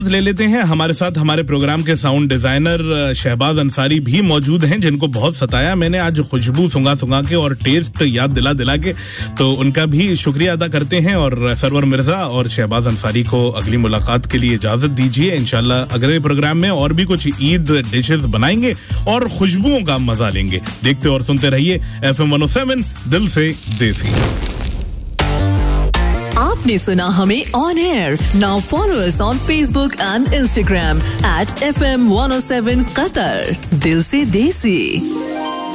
ले लेते हैं हमारे साथ। हमारे प्रोग्राम के साउंड डिजाइनर शहबाज अंसारी भी मौजूद हैं, जिनको बहुत सताया मैंने आज खुशबू सुंगा के और टेस्ट याद दिला के, तो उनका भी शुक्रिया अदा करते हैं। और सरवर मिर्जा और शहबाज अंसारी को अगली मुलाकात के लिए इजाजत दीजिए। इंशाल्लाह अगले प्रोग्राम में और भी कुछ ईद डिशेस बनाएंगे और खुशबुओं का मजा लेंगे। देखते और सुनते रहिए FM 107 दिल से देसी। आपने सुना हमें on air. Now follow us on Facebook and Instagram @FM 107 Qatar। दिल से देसी।